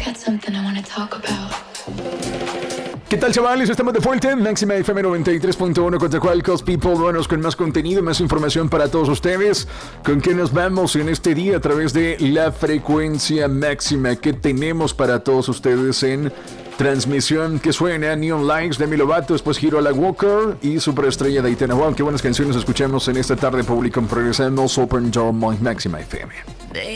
¿Qué tal, chavales? Estamos de vuelta en Máxima FM 93.1 contra Qualcomm People. Vámonos con más contenido, más información para todos ustedes. ¿Con qué nos vamos en este día a través de la frecuencia máxima que tenemos para todos ustedes en transmisión que suena? Neon Lights de Demi Lovato, después Hiro La Walker y Superestrella de Aitana. Wow, qué buenas canciones escuchamos en esta tarde pública. Regresamos Open Door Máxima FM.